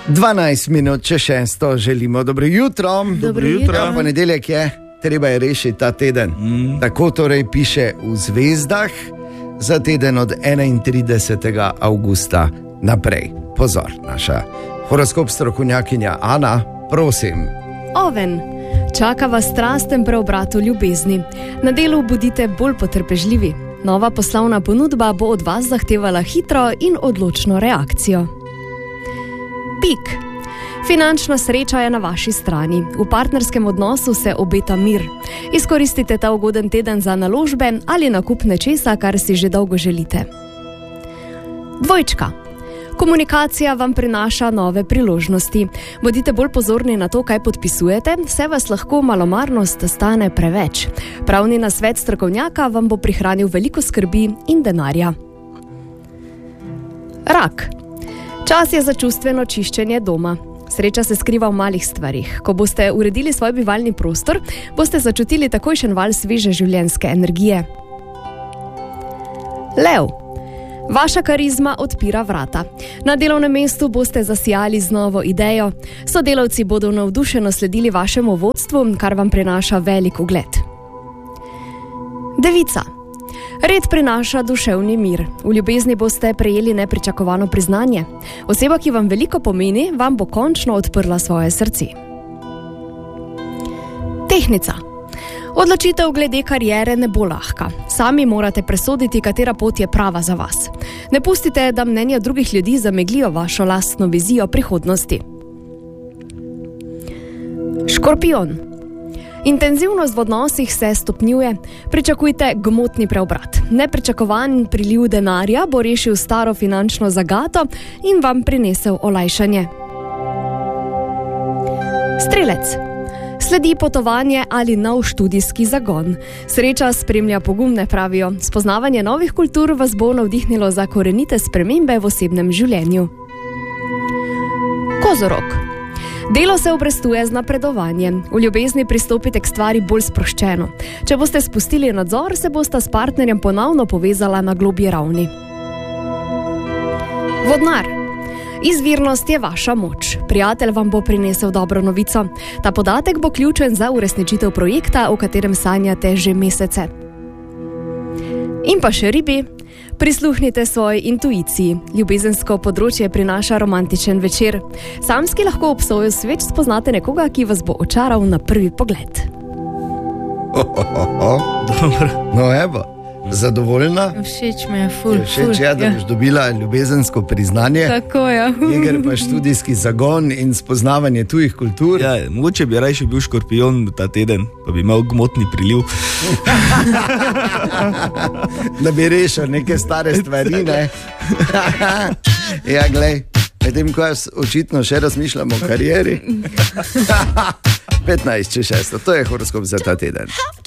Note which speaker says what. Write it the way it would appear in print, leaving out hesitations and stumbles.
Speaker 1: 12 minut če 6, želimo dobro jutro.
Speaker 2: Dobro jutro.
Speaker 1: Ja, ponedeljek je, treba je rešiti ta teden. Tako torej piše v zvezdah za teden od 31. avgusta naprej. Pozor, naša horoskop strokovnjakinja Ana, prosim.
Speaker 2: Oven. Čaka vas strasten preobrat v ljubezni. Na delu bodite bolj potrpežljivi. Nova poslovna ponudba bo od vas zahtevala hitro in odločno reakcijo. Pik. Finančna sreča je na vaši strani. V partnerskem odnosu se obeta mir. Izkoristite ta ugoden teden za naložbe ali nakup nečesa, kar si že dolgo želite. Dvojčka. Komunikacija vam prinaša nove priložnosti. Bodite bolj pozorni na to, kaj podpisujete, saj vas lahko malomarnost stane preveč. Pravni nasvet strokovnjaka vam bo prihranil veliko skrbi in denarja. Rak. Čas je za čustveno čiščenje doma. Sreča se skriva v malih stvarih. Ko boste uredili svoj bivalni prostor, boste začutili takojšen val sveže življenjske energije. Lev. Vaša karizma odpira vrata. Na delovnem mestu boste zasijali z novo idejo. Sodelavci bodo navdušeno sledili vašemu vodstvu, kar vam prinaša velik ugled. Devica. Red prinaša duševni mir. V ljubezni boste prejeli nepričakovano priznanje. Oseba, ki vam veliko pomeni, vam bo končno odprla svoje srce. Tehnica. Odločitev glede kariere ne bo lahka. Sami morate presoditi, katera pot je prava za vas. Ne pustite, da mnenja drugih ljudi zameglijo vašo lastno vizijo prihodnosti. Škorpijon. Intenzivnost v odnosih se stopnjuje. Pričakujte gmotni preobrat. Nepričakovan priliv denarja bo rešil staro finančno zagato in vam prinesel olajšanje. Strelec. Sledi potovanje ali nov študijski zagon. Sreča spremlja pogumne, pravijo. Spoznavanje novih kultur vas bo navdihnilo za korenite spremembe v osebnem življenju. Kozorog. Delo se obrestuje z napredovanjem. V ljubezni pristopite k stvari bolj sproščeno. Če boste spustili nadzor, se bosta s partnerjem ponovno povezala na globji ravni. Vodnar. Izvirnost je vaša moč. Prijatelj vam bo prinesel dobro novico. Ta podatek bo ključen za uresničitev projekta, o katerem sanjate že mesece. In pa še ribi. Prisluhnite svoji intuiciji. Ljubezensko področje prinaša romantičen večer. Samski lahko ob soju sveč spoznate nekoga, ki vas bo očaral na prvi pogled.
Speaker 1: Dobro. No evo, zadovoljna?
Speaker 3: Všeč mi je, ful.
Speaker 1: Všeč je, da boš dobila ljubezensko priznanje.
Speaker 3: Tako je.
Speaker 1: Jeger pa študijski zagon in spoznavanje tujih kultur.
Speaker 4: Ja, mogoče bi rajši bil škorpijon ta teden, pa bi imel gmotni priliv.
Speaker 1: Da bi rešil neke stare stvari, ne? Ja, glej, medtem ko jaz očitno še razmišljam o karieri. 15 če 6, to je horoskop za ta teden.